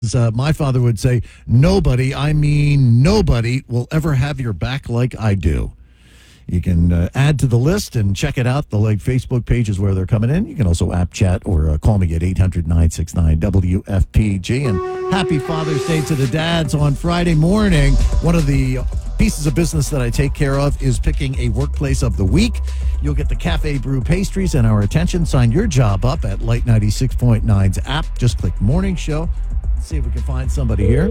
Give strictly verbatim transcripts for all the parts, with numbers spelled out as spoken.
Uh, my father would say, nobody, I mean nobody, will ever have your back like I do. You can uh, add to the list and check it out. The like Facebook page is where they're coming in. You can also app chat or uh, call me at eight hundred, nine six nine, W F P G. And happy Father's Day to the dads on Friday morning. One of the pieces of business that I take care of is picking a workplace of the week. You'll get the Cafe Brew pastries and our attention. Sign your job up at Light ninety-six point nine's app. Just click Morning Show. Let's see if we can find somebody here.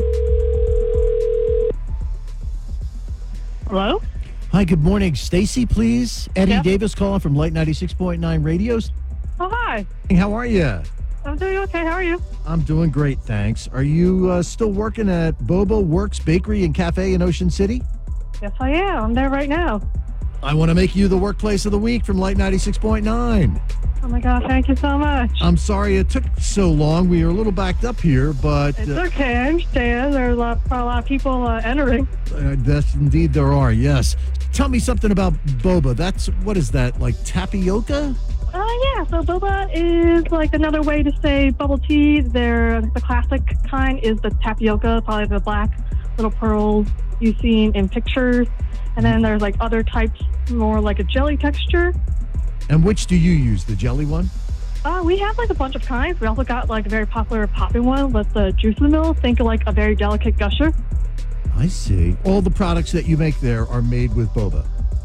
Hello? Hi, good morning. Stacy, please. Eddie Yep. Davis calling from Light ninety-six point nine Radios. Oh, hi. How are you? I'm doing okay. How are you? I'm doing great, thanks. Are you uh, still working at Bobo Works Bakery and Cafe in Ocean City? Yes, I am. I'm there right now. I want to make you the workplace of the week from Light ninety-six point nine. Oh, my gosh. Thank you so much. I'm sorry it took so long. We are a little backed up here, but It's uh, okay. I understand. There's a lot, a lot of people uh, entering. uh, yes, indeed there are, yes. Tell me something about boba. That's, what is that, like tapioca? Oh, yeah. So boba is like another way to say bubble tea. They're, the classic kind is the tapioca, probably the black little pearls you've seen in pictures. And then there's like other types, more like a jelly texture. And which do you use, the jelly one? Uh, we have like a bunch of kinds. We also got like a very popular popping one with the juice in the middle. Think of like a very delicate gusher. I see. All the products that you make there are made with boba.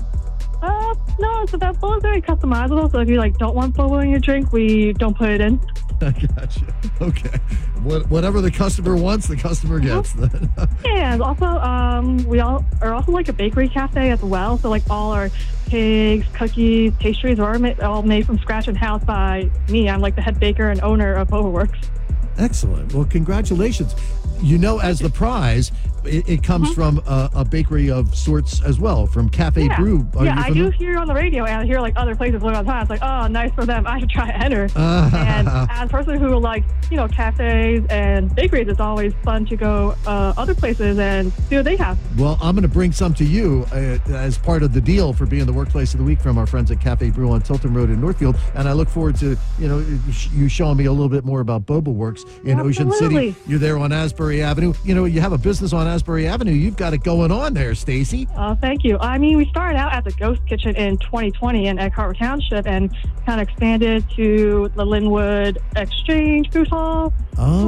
Uh, no, so that boba is very customizable. So if you like don't want boba in your drink, we don't put it in. I gotcha. Okay. What, whatever the customer wants, the customer gets then. And also, um, we all are also like a bakery cafe as well. So like all our cakes, cookies, pastries are ma- all made from scratch in house by me. I'm like the head baker and owner of Overworks. Excellent. Well, congratulations. You know, as the prize, it, it comes Mm-hmm. from a, a bakery of sorts as well, from Cafe Yeah, Brew. Are yeah you I do familiar? hear on the radio, and I hear like other places all the time. It's like, oh, nice for them. I should try to enter. Uh, And as a person who like, you know, cafes and bakeries, it's always fun to go uh, other places and see what they have. Well, I'm going to bring some to you uh, as part of the deal for being the workplace of the week from our friends at Cafe Brew on Tilton Road in Northfield. And I look forward to, you know, you showing me a little bit more about Boba Works in Ocean Absolutely. City. You're there on Asbury Avenue. You know, you have a business on Asbury Avenue. You've got it going on there, Stacy. Uh, thank you. I mean, we started out at the Ghost Kitchen in twenty twenty in Egg Harbor Township and kind of expanded to the Linwood Exchange Food Hall. Oh.